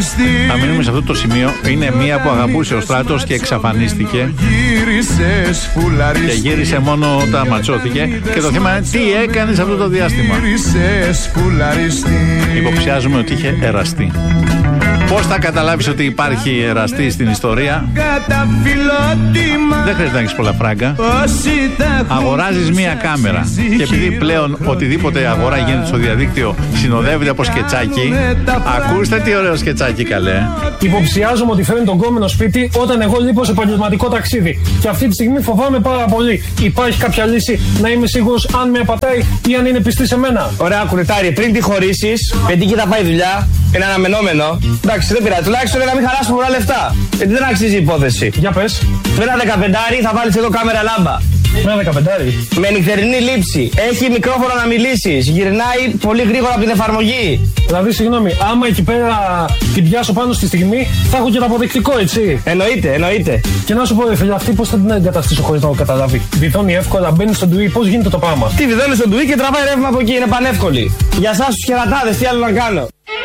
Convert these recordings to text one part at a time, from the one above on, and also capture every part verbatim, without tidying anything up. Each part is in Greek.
Να μείνουμε σε αυτό το σημείο. Είναι μία που αγαπούσε ο Στράτος και εξαφανίστηκε και γύρισε μόνο όταν ματσώθηκε. Και το θέμα είναι τι έκανε σε αυτό το διάστημα. Υποψιάζουμε ότι είχε εραστεί. Πώς θα καταλάβεις ότι υπάρχει εραστή στην ιστορία? Δεν χρειάζεται να έχεις πολλά φράγκα. Αγοράζεις μία κάμερα και επειδή πλέον οτιδήποτε αγορά γίνεται στο διαδίκτυο συνοδεύεται από σκετσάκι. Ακούστε τι ωραίο σκετσάκι, καλέ. Υποψιάζομαι ότι φέρνει τον κόμενο σπίτι όταν εγώ λείπω σε επαγγελματικό ταξίδι. Και αυτή τη στιγμή φοβάμαι πάρα πολύ. Υπάρχει κάποια λύση να είμαι σίγουρος αν με απατάει ή αν είναι πιστή σε μένα? Ωραία, κουρετάρι, πριν τη χωρίσεις, γιατί εκεί θα πάει δουλειά, είναι αναμενόμενο. Εντάξει, δεν πειράζει. Τουλάχιστον να μην χαλάσουμε πολλά λεφτά. Γιατί δεν αξίζει η υπόθεση. Για πες. Με ένα δεκαπεντάρι θα βάλεις εδώ κάμερα λάμπα. Με ένα δεκαπεντάρι. Με νυχτερινή λήψη. Έχει μικρόφωνο να μιλήσεις. Γυρνάει πολύ γρήγορα από την εφαρμογή. Δηλαδή, συγγνώμη, άμα εκεί πέρα την πιάσω πάνω στη στιγμή, θα έχω και το αποδεικτικό, έτσι. Εννοείται, εννοείται. Και να σου πω, ρε φίλε, αυτή πώς θα την εγκαταστήσω χωρίς να το καταλάβει? Βιδώνει εύκολα, μπαίνει στον ντουί, πώς γίνεται το πράγμα? Τι βιδώνει στον ντουί και τραβάει ρεύμα από εκεί, είναι πανεύκολη. Για εσάς τους κερατάδες, τι άλλο να κάνω?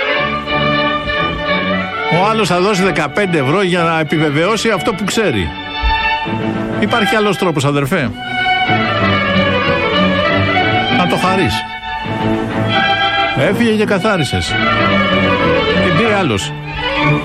Ο άλλος θα δώσει δεκαπέντε ευρώ για να επιβεβαιώσει αυτό που ξέρει. Υπάρχει άλλος τρόπος, αδερφέ. Να το χαρείς. Έφυγε και καθάρισες. Την πήρε άλλος.